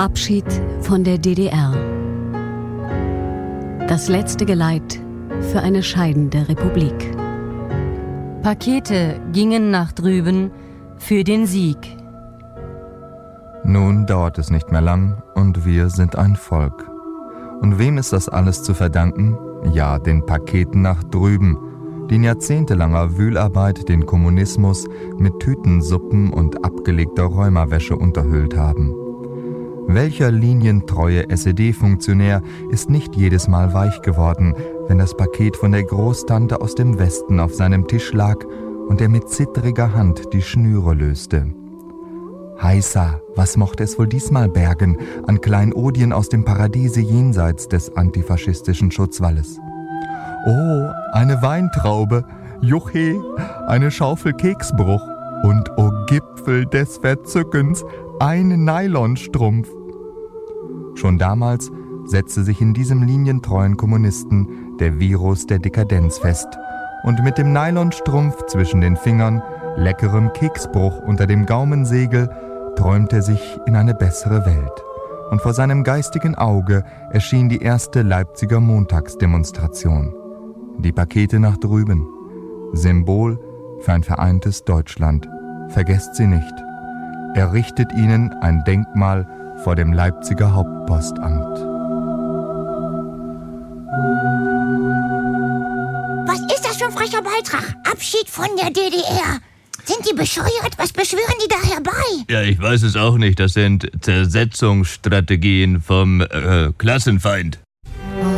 Abschied von der DDR. Das letzte Geleit für eine scheidende Republik. Pakete gingen nach drüben für den Sieg. Nun dauert es nicht mehr lang und wir sind ein Volk. Und wem ist das alles zu verdanken? Ja, den Paketen nach drüben, die in jahrzehntelanger Wühlarbeit den Kommunismus mit Tütensuppen und abgelegter Rheumawäsche unterhüllt haben. Welcher linientreue SED-Funktionär ist nicht jedes Mal weich geworden, wenn das Paket von der Großtante aus dem Westen auf seinem Tisch lag und er mit zittriger Hand die Schnüre löste? Heißa, was mochte es wohl diesmal bergen an Kleinodien aus dem Paradiese jenseits des antifaschistischen Schutzwalles? Oh, eine Weintraube, juche, eine Schaufel Keksbruch und o Gipfel des Verzückens, ein Nylonstrumpf. Schon damals setzte sich in diesem linientreuen Kommunisten der Virus der Dekadenz fest und mit dem Nylonstrumpf zwischen den Fingern, leckerem Keksbruch unter dem Gaumensegel, träumte er sich in eine bessere Welt. Und vor seinem geistigen Auge erschien die erste Leipziger Montagsdemonstration. Die Pakete nach drüben. Symbol für ein vereintes Deutschland. Vergesst sie nicht. Errichtet ihnen ein Denkmal vor dem Leipziger Hauptpostamt. Was ist das für ein frecher Beitrag? Abschied von der DDR. Sind die bescheuert? Was beschwören die da herbei? Ja, ich weiß es auch nicht. Das sind Zersetzungsstrategien vom Klassenfeind.